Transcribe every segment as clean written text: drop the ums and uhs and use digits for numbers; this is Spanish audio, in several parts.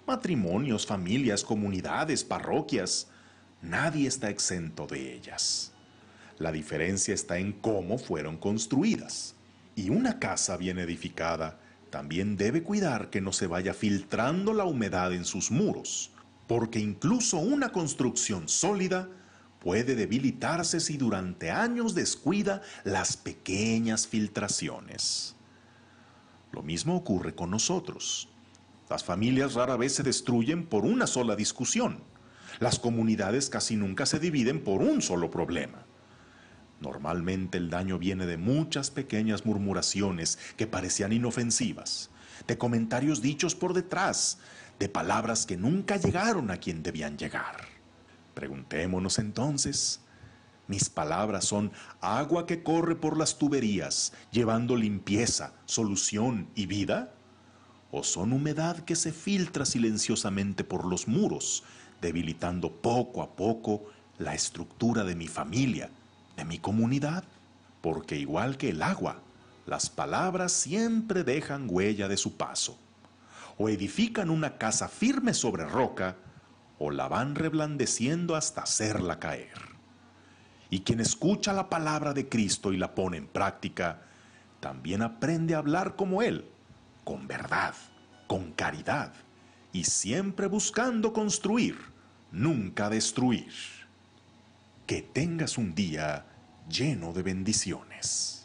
Matrimonios, familias, comunidades, parroquias. Nadie está exento de ellas. La diferencia está en cómo fueron construidas. Y una casa bien edificada también debe cuidar que no se vaya filtrando la humedad en sus muros, porque incluso una construcción sólida puede debilitarse si durante años descuida las pequeñas filtraciones. Lo mismo ocurre con nosotros. Las familias rara vez se destruyen por una sola discusión. Las comunidades casi nunca se dividen por un solo problema. Normalmente el daño viene de muchas pequeñas murmuraciones que parecían inofensivas, de comentarios dichos por detrás, de palabras que nunca llegaron a quien debían llegar. Preguntémonos entonces, ¿mis palabras son agua que corre por las tuberías, llevando limpieza, solución y vida? ¿O son humedad que se filtra silenciosamente por los muros, debilitando poco a poco la estructura de mi familia, de mi comunidad? Porque igual que el agua, las palabras siempre dejan huella de su paso. O edifican una casa firme sobre roca, o la van reblandeciendo hasta hacerla caer. Y quien escucha la palabra de Cristo y la pone en práctica, también aprende a hablar como Él, con verdad, con caridad, y siempre buscando construir, nunca destruir. Que tengas un día lleno de bendiciones.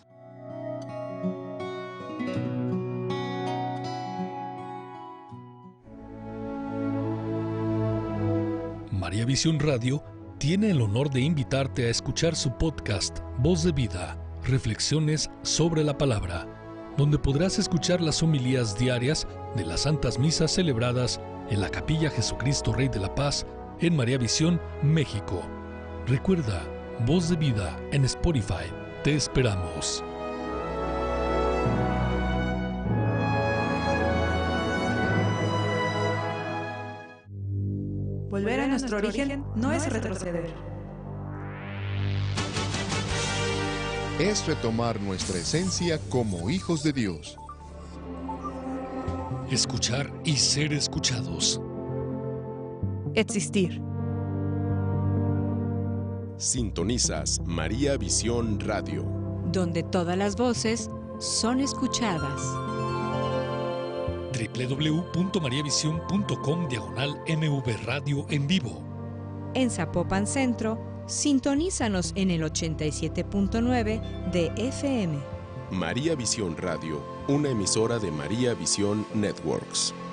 María Visión Radio tiene el honor de invitarte a escuchar su podcast Voz de Vida, Reflexiones sobre la Palabra, donde podrás escuchar las homilías diarias de las Santas Misas celebradas en la Capilla Jesucristo Rey de la Paz en María Visión, México. Recuerda, Voz de Vida en Spotify. Te esperamos. Volver a nuestro origen no es retroceder. Es retomar nuestra esencia como hijos de Dios. Escuchar y ser escuchados. Existir. Sintonizas María Visión Radio, donde todas las voces son escuchadas. www.mariavision.com/MV Radio en vivo. En Zapopan Centro, sintonízanos en el 87.9 de FM. María Visión Radio, una emisora de María Visión Networks.